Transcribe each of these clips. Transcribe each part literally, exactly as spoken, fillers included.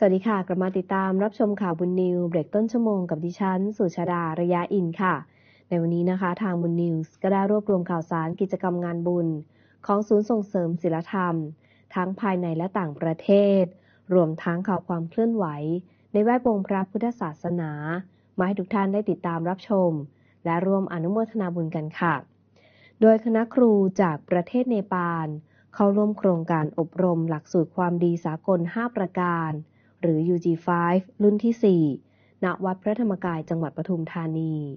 สวัสดีค่ะกลับมาติดตามรับชมข่าวบุญนิวเบรกต้นชั่วโมงกับดิฉันสุชาดาระยะอินค่ะในวันนี้นะคะทางบุญนิวส์ก็ได้รวบรวมข่าวสารกิจกรรมงานบุญของศูนย์ส่งเสริมศิลธรรมทั้งภายในและต่างประเทศรวมทั้งข่าวความเคลื่อนไหวในแวดวงพระพุทธศาสนามาให้ทุกท่านได้ติดตามรับชมและร่วมอนุโมทนาบุญกันค่ะโดยคณะครูจากประเทศเนปาลเข้าร่วมโครงการอบรมหลักสูตรความดีสากลห้าประการหรือ ยู จี ไฟว์ รุ่นที่ สี่ ณ วัดพระธรรมกาย จังหวัดปทุมธานี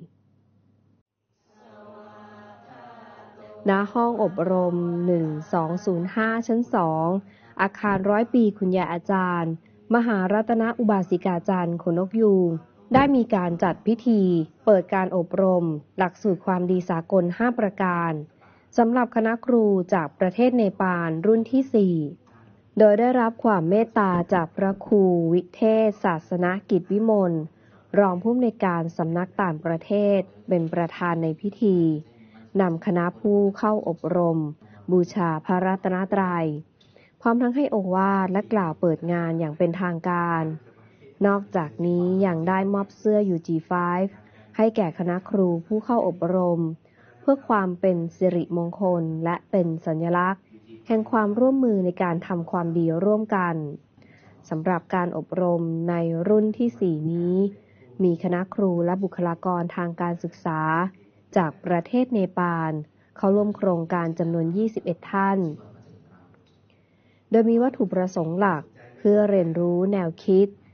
ณ ห้องอบรม หนึ่งสองศูนย์ห้า ชั้น สอง อาคารร้อยปีคุณยายอาจารย์ มหารัตนอุบาสิกาจารย์ขนกยูงได้มีการจัดพิธี เปิดการอบรม หลักสูตรความดีสากล ห้า ประการสำหรับคณะครูจากประเทศเนปาลรุ่นที่ สี่ โดยได้รับความเมตตาจากพระครูวิเทศศาสนกิจวิมลรองผู้อำนวยการสำนักต่างประเทศเป็นประธานในพิธีนำคณะผู้เข้าอบรมบูชาพระรัตนตรัยพร้อมทั้งให้โอวาทและกล่าวเปิดงานอย่างเป็นทางการนอกจากนี้ยังได้มอบเสื้อ ยู จี ไฟว์ ให้แก่คณะครูผู้เข้าอบรมเพื่อความเป็นสิริมงคลและเป็นสัญลักษณ์แห่งความร่วมมือในการทำความดีร่วมกันสำหรับการอบรมในรุ่นที่ สี่ นี้มีคณะครูและบุคลากรทางการศึกษาจากประเทศเนปาลเข้าร่วมโครงการจำนวน ยี่สิบเอ็ด ท่านโดยมีวัตถุประสงค์หลักเพื่อเรียนรู้แนวคิด